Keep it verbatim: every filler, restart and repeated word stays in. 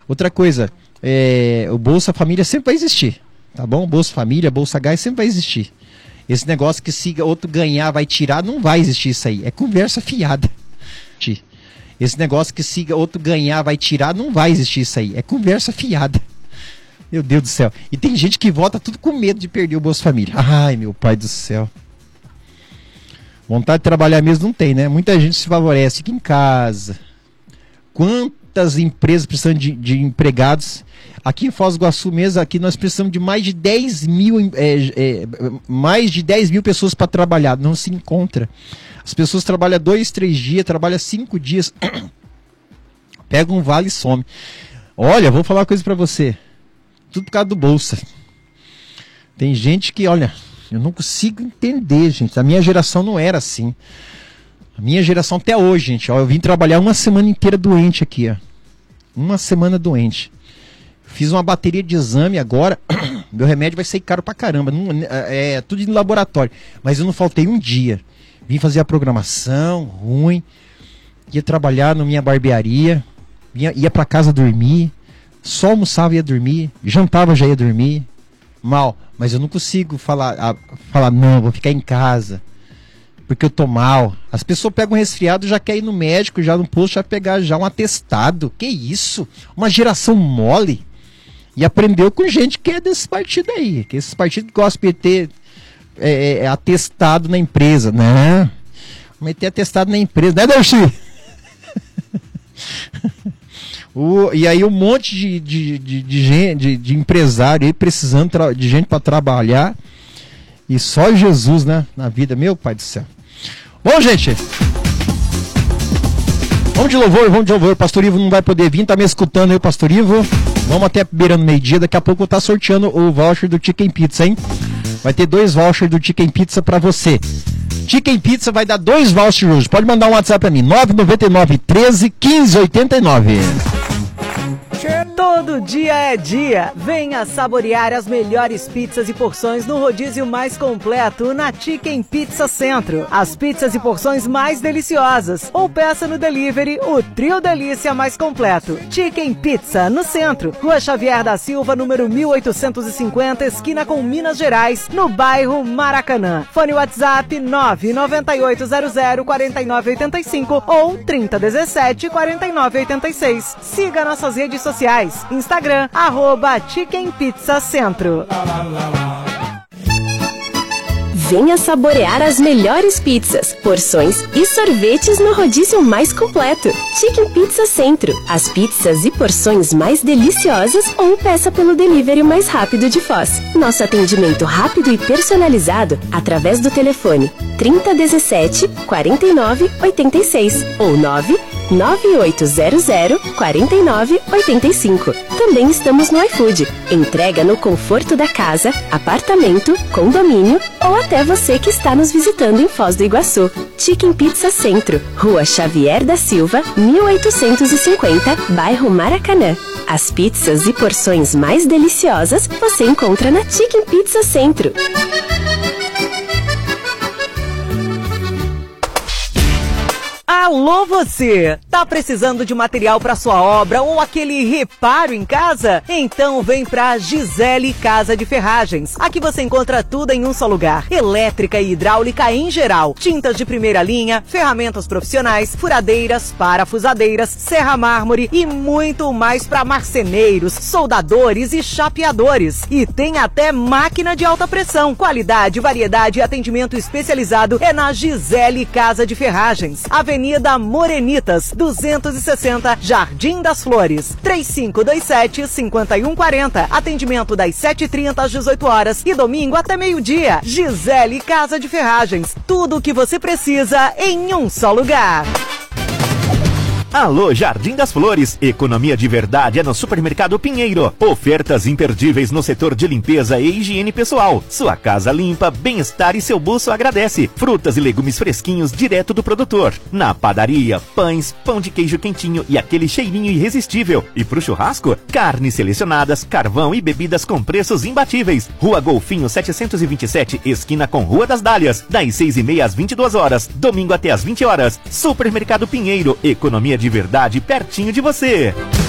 Outra coisa, é, o Bolsa Família sempre vai existir, tá bom? Bolsa Família, Bolsa Gás sempre vai existir. Esse negócio que se outro ganhar vai tirar, não vai existir isso aí. É conversa fiada. Esse negócio que se outro ganhar vai tirar, não vai existir isso aí. É conversa fiada. Meu Deus do céu. E tem gente que vota tudo com medo de perder o Bolsa Família. Ai, meu pai do céu. Vontade de trabalhar mesmo não tem, né? Muita gente se favorece, fica em casa. Quantas empresas precisam de, de empregados? Aqui em Foz do Iguaçu mesmo, aqui nós precisamos de mais de dez mil, é, é, mais de dez mil pessoas para trabalhar. Não se encontra. As pessoas trabalham dois, três dias, trabalham cinco dias. Pega um vale e some. Olha, vou falar uma coisa para você. Tudo por causa do Bolsa. Tem gente que, olha, eu não consigo entender, gente. A minha geração não era assim. A minha geração até hoje, gente. Ó, eu vim trabalhar uma semana inteira doente aqui, ó. Uma semana doente. Fiz uma bateria de exame agora. Meu remédio vai sair caro pra caramba. Não, é, é tudo em laboratório. Mas eu não faltei um dia. Vim fazer a programação, ruim. Ia trabalhar na minha barbearia. Ia, ia pra casa dormir. Só almoçava e ia dormir. Jantava, já ia dormir. Mal. Mas eu não consigo falar, a, falar não, vou ficar em casa. Porque eu tô mal. As pessoas pegam um resfriado, já quer ir no médico, já no posto, já pegar já um atestado. Que isso? Uma geração mole. E aprendeu com gente que é desse partido aí. Que esses partidos que gostam de ter é, é, atestado na empresa, né? Meter atestado na empresa, né, Darcy? o, e aí um monte de, de, de, de, gente, de, de empresário aí precisando de gente para trabalhar. E só Jesus, né? Na vida, meu pai do céu. Bom, gente. Vamos de louvor, vamos de louvor. O Pastor Ivo não vai poder vir, tá me escutando aí, o Pastor Ivo. Vamos até beirando meio-dia, daqui a pouco eu vou estar sorteando o voucher do Chicken Pizza, hein? Vai ter dois vouchers do Chicken Pizza pra você. Chicken Pizza vai dar dois vouchers hoje. Pode mandar um WhatsApp pra mim, nove nove nove, treze, quinze, oitenta e nove. Todo dia é dia. Venha saborear as melhores pizzas e porções no rodízio mais completo na Chicken Pizza Centro. As pizzas e porções mais deliciosas. Ou peça no delivery o trio delícia mais completo. Chicken Pizza no Centro, Rua Xavier da Silva, número mil oitocentos e cinquenta, esquina com Minas Gerais, no bairro Maracanã. Fone WhatsApp nove nove oito zero zero quatro nove oito cinco ou trinta dezessete quarenta e nove oitenta e seis. Siga nossas redes sociais. Instagram, arroba Chicken Pizza Centro. Venha saborear as melhores pizzas, porções e sorvetes no rodízio mais completo. Chicken Pizza Centro. As pizzas e porções mais deliciosas ou peça pelo delivery mais rápido de Foz. Nosso atendimento rápido e personalizado através do telefone trinta dezessete quarenta e nove oitenta e seis ou nove nove oito zero zero quatro nove oito cinco. Também estamos no iFood. Entrega no conforto da casa, apartamento, condomínio ou até você que está nos visitando em Foz do Iguaçu. Chicken Pizza Centro, Rua Xavier da Silva, mil oitocentos e cinquenta, bairro Maracanã. As pizzas e porções mais deliciosas você encontra na Chicken Pizza Centro. Alô você! Tá precisando de material para sua obra ou aquele reparo em casa? Então vem pra Gisele Casa de Ferragens. Aqui você encontra tudo em um só lugar. Elétrica e hidráulica em geral. Tintas de primeira linha, ferramentas profissionais, furadeiras, parafusadeiras, serra mármore e muito mais para marceneiros, soldadores e chapeadores. E tem até máquina de alta pressão. Qualidade, variedade e atendimento especializado é na Gisele Casa de Ferragens. Avenida Morenitas, duzentos e sessenta, Jardim das Flores. três cinco dois sete, cinco um quatro zero. Atendimento das sete e trinta às dezoito horas e domingo até meio-dia. Gisele Casa de Ferragens. Tudo o que você precisa em um só lugar. Alô, Jardim das Flores. Economia de verdade é no Supermercado Pinheiro. Ofertas imperdíveis no setor de limpeza e higiene pessoal. Sua casa limpa, bem-estar e seu bolso agradece. Frutas e legumes fresquinhos direto do produtor. Na padaria, pães, pão de queijo quentinho e aquele cheirinho irresistível. E pro churrasco, carnes selecionadas, carvão e bebidas com preços imbatíveis. Rua Golfinho setecentos e vinte e sete, esquina com Rua das Dálias. Das seis e meia às vinte e duas horas. Domingo até às vinte horas. Supermercado Pinheiro. Economia de verdade pertinho de você.